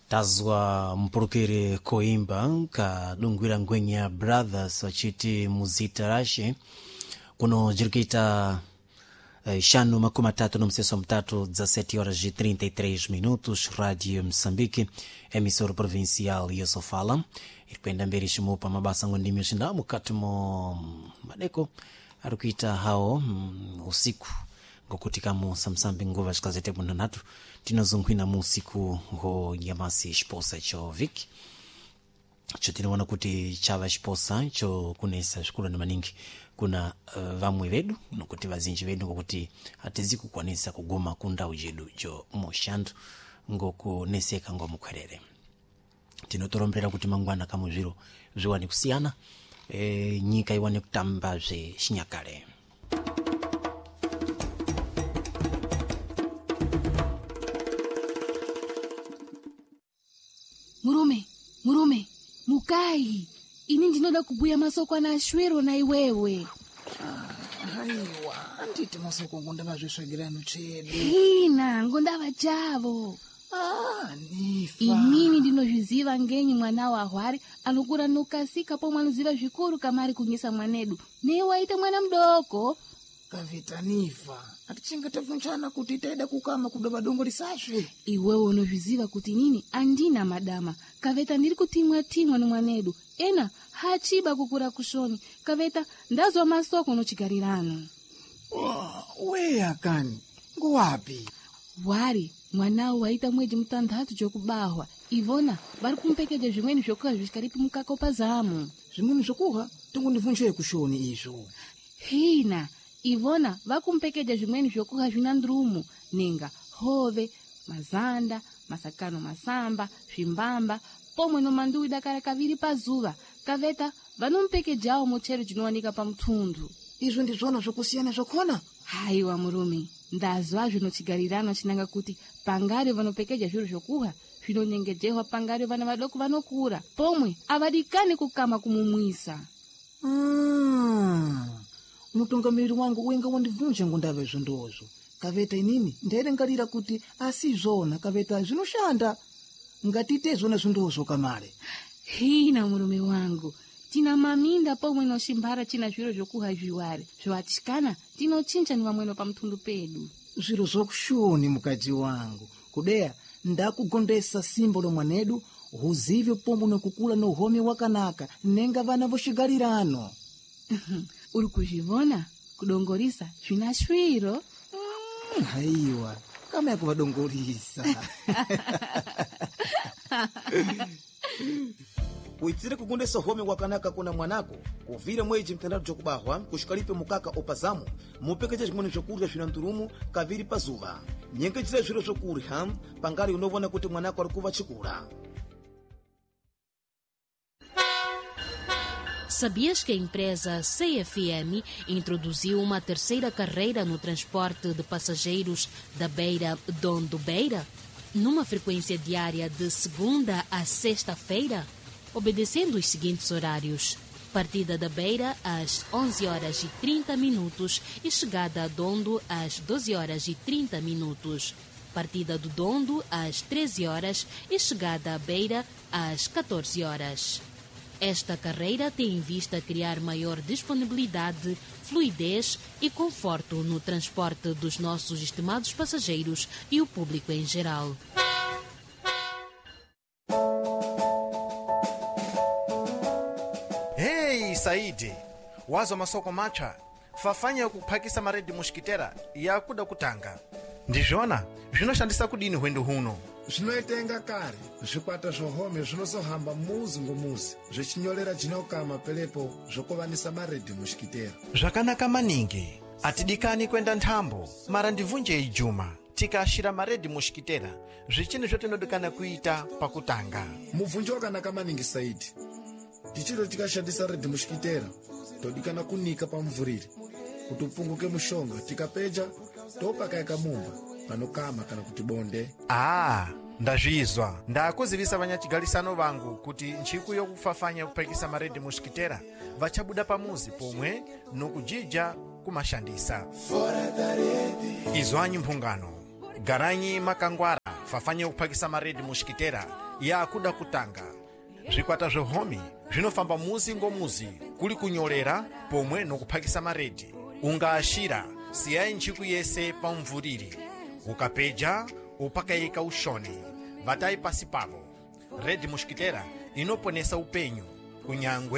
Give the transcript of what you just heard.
tazwa mpurukire koimba kadungwira ngwenya brothers wachiti muzitarashi kuno jirikita shanu makumi atatu no mseso mtatu za 7h33 Radio Msambiki emissora provincial yosofala ipenda mbere shimupa mabasa ngondimi yoshinda mukati mo madeko arikuita hao usiku ngokutika mu samsambi nguva chikazete bundanatu tinozunkwina mu usiku ho nyamasi shiposa cho viki cho tinaona kuti chava shiposa cho kunesa shikulu na maningi kuna vamwe vedu nokuti vazinji vedu ngokuti hatizi kukwanisa kuguma kunda ujedu jo moshandu ngokuneseka ngomukwerere tinotorombera kuti mangwana kamuzviro zviwane kusiyana nyika iwane kutamba zve shinyakare. Murume, mukai, ini ndinoda kubuya masoko na shwero na iwewe. Haiwa, anditi masoko ngondava zvisvagirano chedu. Hina, ngondava chavo. Nifa. Inini ndinozviziva ngenyi mwana wa Hwari anokura nokasika pomwe anoziva zvikuru kamari kunyisa mwanedu. Newaita mwana mdoko. Kavita Nifa, atichengetevunchana kuti taida kukama kudova dongo risasve. Iwewe unozviziva kuti nini andina madama. Kaveta ndiri kutimwa ni mwanedu. Ena hachiba kukura kushoni. Kaveta ndazwa masoko nochigarirano. Weya kani, nguwapi? Hwari, mwanao waita mwezi mutandatu jokubahwa. Ivona, vari kumpekeja zvimweni zvokuha zvisikaripi mukako pazamu. Zvimweni zvokuha, tongondivuncheye kushoni izvo. Hina, Ivona, vakumpekeja zvimweni zvokuha zvina ndrumu. Ninga, hove, mazanda, masakano masamba, zvimbamba, pomwe nomanduwi dakara kaviri pazuva. Kaveta, vanompekejawo muchero chinowanika pamutundu. Izvo ndizvona zvokusiyana zvakona? Haiwa murume, ndazwa zvinochigarirano chinanga kuti pangari vanopekeja zviro zvokuha zvinonyengejerwa pangari vana vadoko vanokura. Pomwe, avadikani kukama kumumwisa. Mutungamiriri wangu wenga wandivunja ngondava izvo ndozvo. Kaveta inini ndairangarira kuti asizvona kaveta zvinoshanda. Ngatite zvona zvondozvo kamare. Hina murume wangu, tina maminda pomwe noshimbara china zviro zvokuha zviwari. Zvatikana tinochinja ni vamweno pamutundu pedu. Zviro zvokushoni mukadzi wangu. Kudeya ndakugondesa simbo lomwanedu huzive pomwe nokukula nohome wakanaka nenga vana voshigarirano. Uri kuzvivona kudongorisa zvina shwiro. Haiwa, kama ya kuvadongorisa. Kuitire kugondesa home wakanaka kuna mwanako kuvire mweji mtandatu jokubahwa kushikalipe mukaka opazamu mupekeje zvimweni zvokurya zvina nturumu kaviri pazuva nyengechera zviro zvokurya pangari unovona kuti mwanako ari kuva chikura. Sabias que a empresa CFM introduziu uma terceira carreira no transporte de passageiros da Beira-Dondo-Beira, numa frequência diária de segunda a sexta-feira, obedecendo os seguintes horários: partida da Beira às 11h30 e chegada a Dondo às 12h30, partida do Dondo às 13h e chegada à Beira às 14h. Esta carreira tem em vista criar maior disponibilidade, fluidez e conforto no transporte dos nossos estimados passageiros e o público em geral. Hey, Saidi, wazo masoko macha fafanya kuphakisa maredi mushkitera yakuda kutanga ndizvona zvinoshandisa kudini hwendo huno zvinoitenga kare zvikwata zvohome zvinozohamba muzi ngomuzi zvichinyorera dzinokama pelepo zvokovanisa maredhi mushkitera. Zvakanaka maningi, atidikani kwenda nthambo mara ndivunje ijuma tikashira maredhi mushkitera zvichini zvotinodikana kuita pakutanga. Mubvunjo wakanaka maningi Saidi. Tichiro tikashandisa redhi mushkitera todikana kunika pamvurire kuti upfunguke mushonga tikapeja topakaika mumba panokama kana kuti bonde. Ndazvizwa ndakuzivisa vanyachigalisano vangu kuti nchiku yokufafanya kuphakisa maredhi mushkitera vachabuda pamuzi pomwe nokujija kumashandisa. Izwanyi mphungano, garanyi makangwara fafanye kuphakisa maredi muskitera ya akuda kutanga. Zvikwata zvehomi zvinofamba muzi ngomuzi kuli kunyolera pomwe nokuphakisa maredi. Ungaashira siyayi ntchiku yese pamvuriri. Ukapeja upakayika ushoni vatayi pasi pavo. Redi muskitera inoponesa upenyu kunyangwe